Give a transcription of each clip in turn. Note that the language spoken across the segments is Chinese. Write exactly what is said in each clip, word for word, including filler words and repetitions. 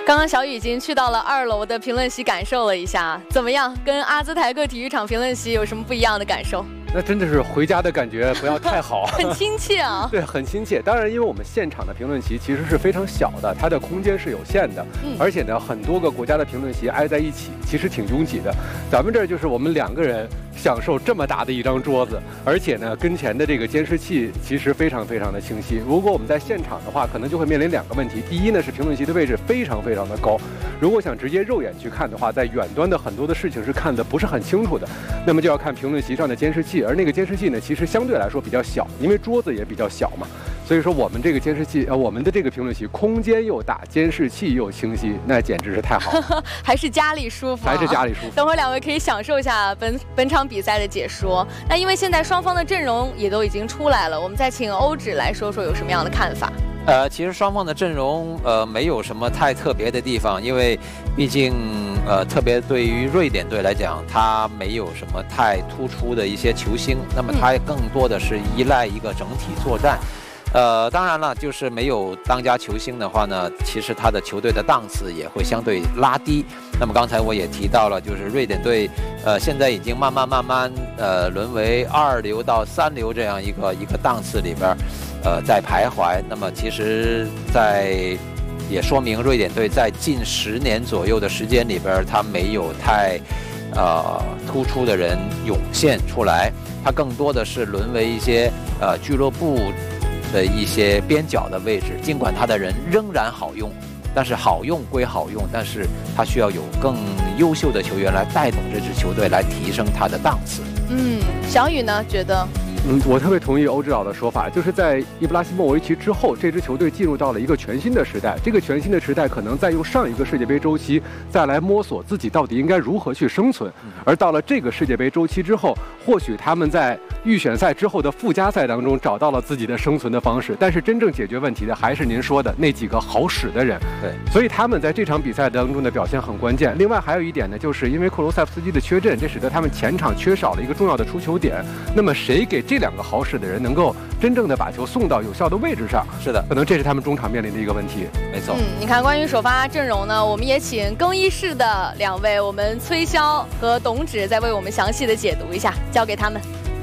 刚刚小雨已经去到了二楼的评论席感受了一下，怎么样？跟阿兹台克体育场评论席有什么不一样的感受？ 那真的是回家的感觉，不要太好， 很亲切啊。 对，很亲切。当然，因为我们现场的评论席其实是非常小的，它的空间是有限的，嗯、而且呢，很多个国家的评论席挨在一起，其实挺拥挤的。咱们这儿就是我们两个人享受这么大的一张桌子，而且呢，跟前的这个监视器其实非常非常的清晰。如果我们在现场的话，可能就会面临两个问题。第一呢，是评论席的位置非常非常的高，如果想直接肉眼去看的话，在远端的很多的事情是看得不是很清楚的，那么就要看评论席上的监视器。而那个监视器呢，其实相对来说比较小，因为桌子也比较小嘛，所以说我们这个监视器，呃，我们的这个评论席空间又大，监视器又清晰，那简直是太好了。 还是家里舒服、啊， 还是家里舒服。 等会儿两位可以享受一下本本场比赛的解说。那因为现在双方的阵容也都已经出来了，我们再请欧指来说说有什么样的看法。 呃，其实双方的阵容呃没有什么太特别的地方，因为毕竟呃特别对于瑞典队来讲，他没有什么太突出的一些球星，那么他更多的是依赖一个整体作战。呃，当然了，就是没有当家球星的话呢，其实他的球队的档次也会相对拉低。那么刚才我也提到了，就是瑞典队，呃，现在已经慢慢慢慢呃沦为二流到三流这样一个一个档次里边，呃，在徘徊。那么其实，在也说明瑞典队在近十年左右的时间里边，他没有太呃突出的人涌现出来，他更多的是沦为一些呃俱乐部的一些边角的位置，尽管他的人仍然好用，但是好用归好用，但是他需要有更优秀的球员来带动这支球队，来提升他的档次。 嗯，小雨呢觉得？ 嗯，我特别同意欧指导的说法，就是在伊布拉希莫维奇之后，这支球队进入到了一个全新的时代。这个全新的时代可能在用上一个世界杯周期再来摸索自己到底应该如何去生存。而到了这个世界杯周期之后，或许他们在预选赛之后的附加赛当中找到了自己的生存的方式。但是真正解决问题的还是您说的那几个好使的人。 对， 所以他们在这场比赛当中的表现很关键。另外还有一点呢，就是因为库卢塞夫斯基的缺阵，这使得他们前场缺少了一个重要的出球点。那么谁给这两个好使的人能够真正的把球送到有效的位置上？ 是的， 可能这是他们中场面临的一个问题。 没错。 嗯，你看，关于首发阵容呢，我们也请更衣室的两位，我们崔潇和董指再为我们详细的解读一下，交给他们。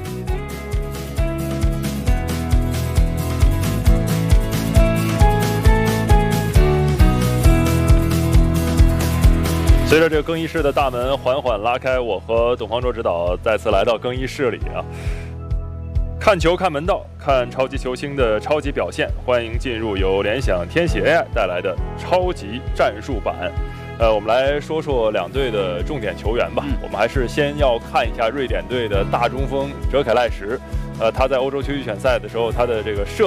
随着这个更衣室的大门缓缓拉开，我和董方舟指导再次来到更衣室里啊。看球看门道，看超级球星的超级表现，欢迎进入由联想天喜 A I 带来的超级战术版。呃，我们来说说两队的重点球员吧。嗯、我们还是先要看一下瑞典队的大中锋哲凯赖什。呃，他在欧洲区预选赛的时候，他的这个射